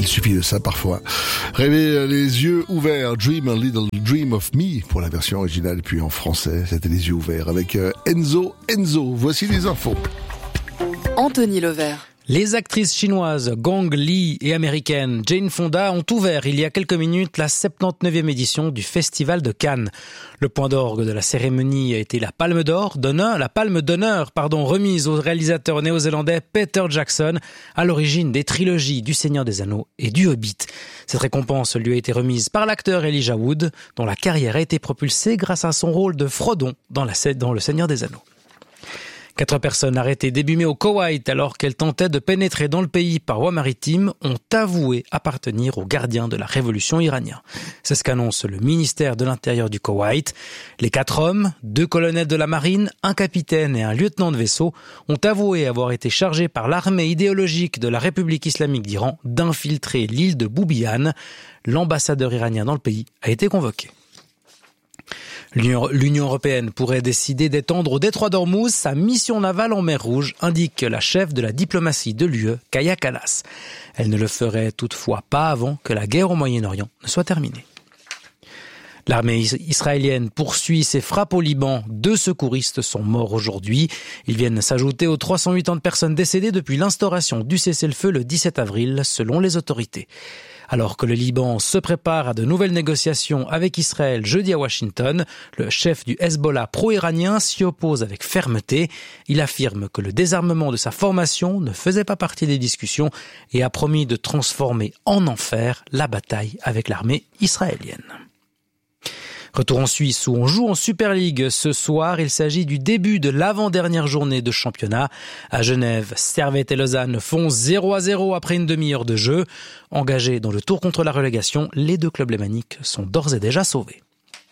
Il suffit de ça parfois. Rêver les yeux ouverts, Dream a Little Dream of Me pour la version originale, puis en français, c'était les yeux ouverts avec Enzo. Voici les infos. Anthony Levert. Les actrices chinoises Gong Li et américaines Jane Fonda ont ouvert il y a quelques minutes la 79e édition du Festival de Cannes. Le point d'orgue de la cérémonie a été la Palme d'Or, remise au réalisateur néo-zélandais Peter Jackson, à l'origine des trilogies du Seigneur des Anneaux et du Hobbit. Cette récompense lui a été remise par l'acteur Elijah Wood, dont la carrière a été propulsée grâce à son rôle de Frodon dans Le Seigneur des Anneaux. 4 personnes arrêtées début mai au Koweït alors qu'elles tentaient de pénétrer dans le pays par voie maritime ont avoué appartenir aux gardiens de la révolution iranienne. C'est ce qu'annonce le ministère de l'Intérieur du Koweït. Les 4 hommes, 2 colonels de la marine, un capitaine et un lieutenant de vaisseau, ont avoué avoir été chargés par l'armée idéologique de la République islamique d'Iran d'infiltrer l'île de Boubiyan. L'ambassadeur iranien dans le pays a été convoqué. L'Union européenne pourrait décider d'étendre au détroit d'Ormuz sa mission navale en mer Rouge, indique la chef de la diplomatie de l'UE, Kaja Kallas. Elle ne le ferait toutefois pas avant que la guerre au Moyen-Orient ne soit terminée. L'armée israélienne poursuit ses frappes au Liban. 2 secouristes sont morts aujourd'hui. Ils viennent s'ajouter aux 380 personnes décédées depuis l'instauration du cessez-le-feu le 17 avril, selon les autorités. Alors que le Liban se prépare à de nouvelles négociations avec Israël jeudi à Washington, le chef du Hezbollah pro-iranien s'y oppose avec fermeté. Il affirme que le désarmement de sa formation ne faisait pas partie des discussions et a promis de transformer en enfer la bataille avec l'armée israélienne. Retour en Suisse où on joue en Super League. Ce soir, il s'agit du début de l'avant-dernière journée de championnat. À Genève, Servette et Lausanne font 0-0 après une demi-heure de jeu. Engagés dans le tour contre la relégation, les 2 clubs lémaniques sont d'ores et déjà sauvés.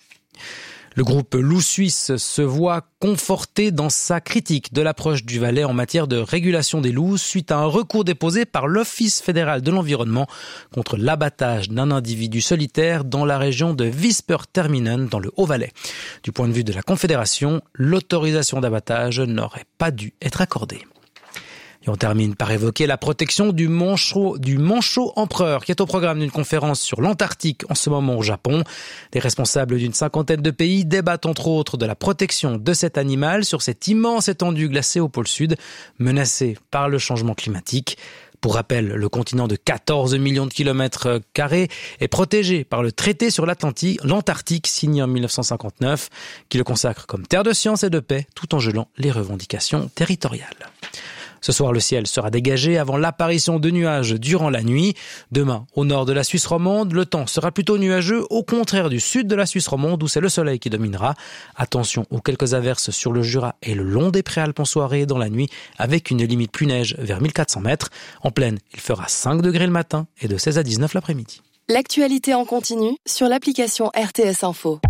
Le groupe Loup Suisse se voit conforté dans sa critique de l'approche du Valais en matière de régulation des loups suite à un recours déposé par l'Office fédéral de l'environnement contre l'abattage d'un individu solitaire dans la région de Visper-Terminen dans le Haut-Valais. Du point de vue de la Confédération, l'autorisation d'abattage n'aurait pas dû être accordée. Et on termine par évoquer la protection du manchot empereur qui est au programme d'une conférence sur l'Antarctique en ce moment au Japon. Les responsables d'une 50aine de pays débattent entre autres de la protection de cet animal sur cette immense étendue glacée au pôle sud, menacée par le changement climatique. Pour rappel, le continent de 14 millions de kilomètres carrés est protégé par le traité sur l'Antarctique signé en 1959, qui le consacre comme terre de science et de paix tout en gelant les revendications territoriales. Ce soir, le ciel sera dégagé avant l'apparition de nuages durant la nuit. Demain, au nord de la Suisse romande, le temps sera plutôt nuageux, au contraire du sud de la Suisse romande où c'est le soleil qui dominera. Attention aux quelques averses sur le Jura et le long des Préalpes en soirée et dans la nuit, avec une limite plus neige vers 1400 mètres. En plaine, il fera 5 degrés le matin et de 16 à 19 l'après-midi. L'actualité en continu sur l'application RTS Info.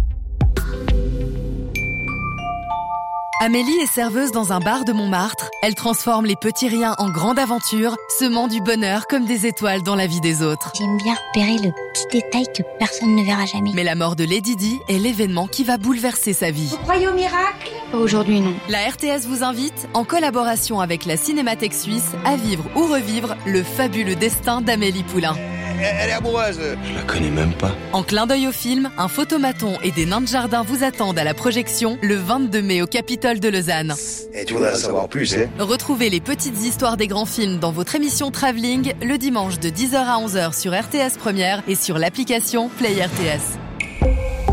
Amélie est serveuse dans un bar de Montmartre. Elle transforme les petits riens en grandes aventures, semant du bonheur comme des étoiles dans la vie des autres. J'aime bien repérer le petit détail que personne ne verra jamais. Mais la mort de Lady Di est l'événement qui va bouleverser sa vie. Vous croyez au miracle ? Aujourd'hui, non. La RTS vous invite, en collaboration avec la Cinémathèque suisse, à vivre ou revivre le fabuleux destin d'Amélie Poulain. Elle est amoureuse. Je la connais même pas. En clin d'œil au film, un photomaton et des nains de jardin vous attendent à la projection le 22 mai au Capitole de Lausanne. Et tu voudrais en savoir plus, hein ? Retrouvez les petites histoires des grands films dans votre émission Travelling le dimanche de 10h à 11h sur RTS Première et sur l'application Play RTS.